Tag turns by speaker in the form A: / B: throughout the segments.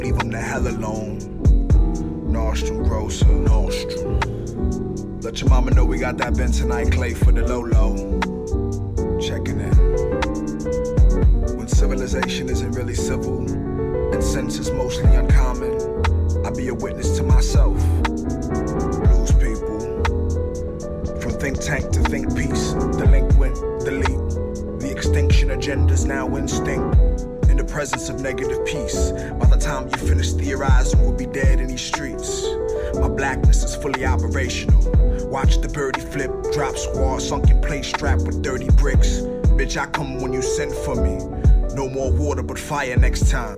A: Leave them the hell alone. Nostrum grosser, nostrum. Let your mama know we got that Bentonite clay for the low-low. Checking in. When civilization isn't really civil and sense is mostly uncommon, I be a witness to myself. Lose people. From think tank to think piece. Delinquent, delete. The extinction agenda's now instinct. In the presence of negative peace. By the time you finish theorizing, we'll be dead in these streets. My blackness is fully operational. Watch the birdie flip, drop squad, sunken place strapped with dirty bricks. Bitch, I come when you send for me. No more water but fire next time.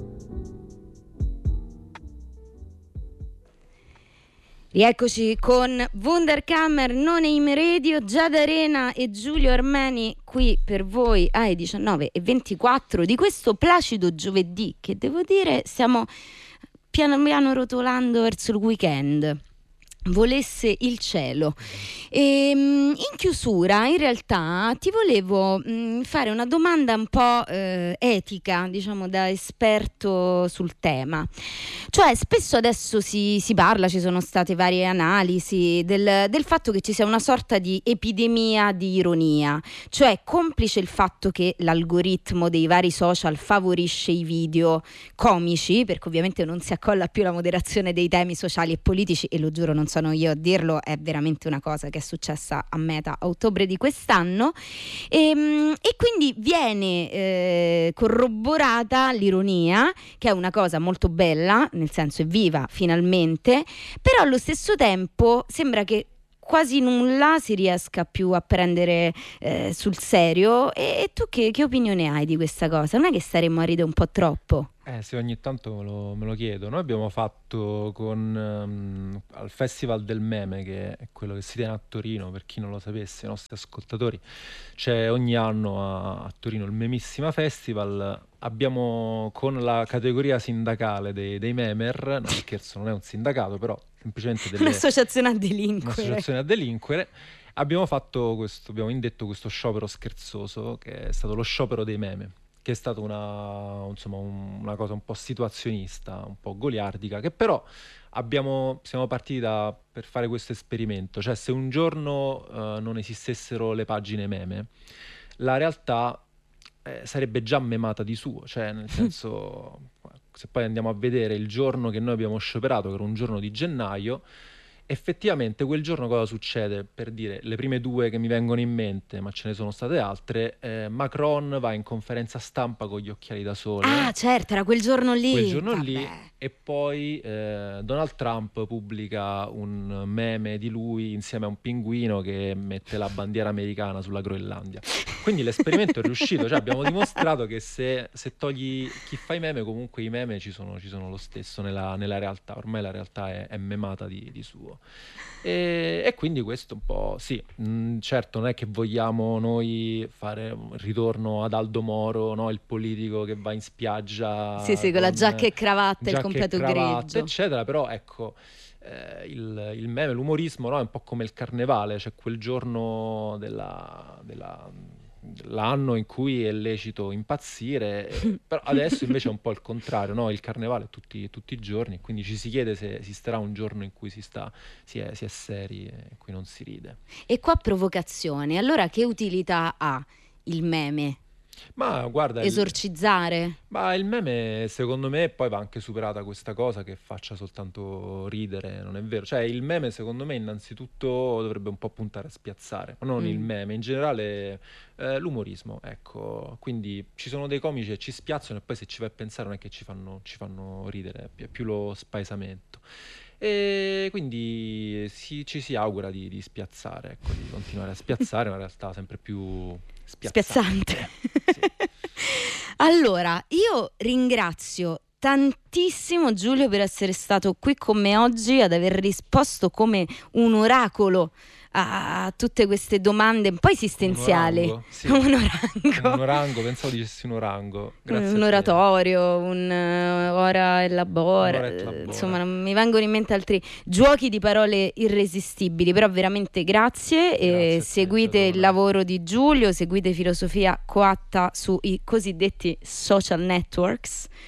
B: Rieccoci con Wunderkammer, Non Aim Radio, Giada Arena e Giulio Armeni qui per voi ai 19:24 di questo placido giovedì, che devo dire stiamo piano piano rotolando verso il weekend. Volesse il cielo. In chiusura, in realtà, ti volevo fare una domanda un po' etica, diciamo da esperto sul tema. Cioè, spesso adesso si parla, ci sono state varie analisi del fatto che ci sia una sorta di epidemia di ironia, cioè complice il fatto che l'algoritmo dei vari social favorisce i video comici, perché ovviamente non si accolla più la moderazione dei temi sociali e politici, e lo giuro non sono io a dirlo, è veramente una cosa che è successa a Meta a ottobre di quest'anno, e quindi viene corroborata l'ironia, che è una cosa molto bella, nel senso è viva finalmente, però allo stesso tempo sembra che quasi nulla si riesca più a prendere sul serio. E tu che opinione hai di questa cosa? Non è che staremmo a ridere un po' troppo?
C: Sì, ogni tanto me lo chiedo. Noi abbiamo fatto al Festival del Meme, che è quello che si tiene a Torino, per chi non lo sapesse, i nostri ascoltatori, c'è ogni anno a Torino il Memissima Festival. Abbiamo con la categoria sindacale dei memer, no scherzo, non è un sindacato, però semplicemente
B: un'associazione a
C: delinquere. Abbiamo indetto questo sciopero scherzoso, che è stato lo sciopero dei meme, che è stata una cosa un po' situazionista, un po' goliardica, che però siamo partiti per fare questo esperimento. Cioè, se un giorno non esistessero le pagine meme, la realtà sarebbe già memata di suo. Cioè, nel senso, se poi andiamo a vedere il giorno che noi abbiamo scioperato, che era un giorno di gennaio, effettivamente quel giorno cosa succede? Per dire, le prime due che mi vengono in mente, ma ce ne sono state altre, Macron va in conferenza stampa con gli occhiali da sole.
B: Ah, certo, era quel giorno lì.
C: E poi Donald Trump pubblica un meme di lui insieme a un pinguino che mette la bandiera americana sulla Groenlandia. Quindi l'esperimento è riuscito, cioè abbiamo dimostrato che se togli chi fa i meme, comunque i meme ci sono lo stesso nella realtà. Ormai la realtà è memata di suo. E quindi questo un po' sì, certo non è che vogliamo noi fare un ritorno ad Aldo Moro, no? Il politico che va in spiaggia
B: con la giacca e cravatta, il completo grigio,
C: eccetera, però ecco, il meme, l'umorismo, no? È un po' come il carnevale, c'è quel giorno dell'anno in cui è lecito impazzire, però adesso invece è un po' il contrario, no? Il carnevale è tutti i giorni, quindi ci si chiede se esisterà un giorno in cui si è seri e in cui non si ride.
B: E qua provocazione, allora che utilità ha il meme?
C: Ma guarda,
B: esorcizzare?
C: Ma il meme, secondo me, poi va anche superata questa cosa che faccia soltanto ridere, non è vero? Cioè, il meme, secondo me, innanzitutto dovrebbe un po' puntare a spiazzare, ma non il meme, in generale l'umorismo, ecco. Quindi ci sono dei comici che ci spiazzano e poi se ci vai a pensare non è che ci fanno ridere, è più lo spaesamento. E quindi ci si augura di spiazzare, ecco, di continuare a spiazzare, ma in realtà sempre più spiazzante. Sì.
B: Allora, io ringrazio tantissimo Giulio per essere stato qui con me oggi, ad aver risposto come un oracolo a tutte queste domande un po' esistenziali.
C: Un orango, pensavo dicessi un orango. Grazie,
B: un oratorio, un ora e labora, insomma non mi vengono in mente altri giochi di parole irresistibili, però veramente grazie e seguite il lavoro di Giulio, seguite Filosofia Coatta sui cosiddetti social networks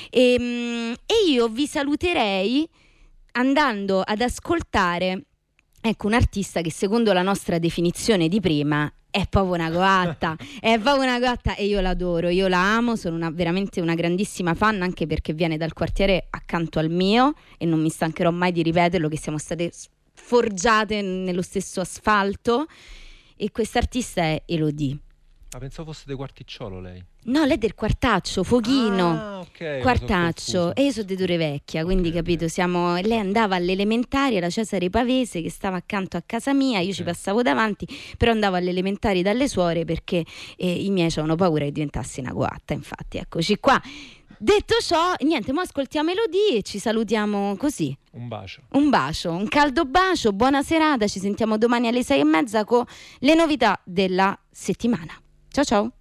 B: E io vi saluterei andando ad ascoltare, ecco, un artista che secondo la nostra definizione di prima è proprio una coatta, è proprio una coatta, e io l'adoro, io la amo, sono veramente una grandissima fan, anche perché viene dal quartiere accanto al mio e non mi stancherò mai di ripeterlo, che siamo state forgiate nello stesso asfalto, e quest'artista è Elodie.
C: Pensavo fosse di Quarticciolo lei.
B: No, lei è del Quartaccio, Foghino.
C: Ok.
B: Quartaccio, e io sono di Torre Vecchia, quindi capito, lei andava all'elementare alla Cesare Pavese, che stava accanto a casa mia, io ci passavo davanti, però andavo alle elementari dalle suore perché i miei avevano paura che diventassi una coatta, infatti eccoci qua. Detto ciò, niente, mo ascoltiamo Elodie e ci salutiamo così.
C: Un bacio,
B: un caldo bacio, buona serata, ci sentiamo domani alle 6:30 con le novità della settimana. Ciao ciao.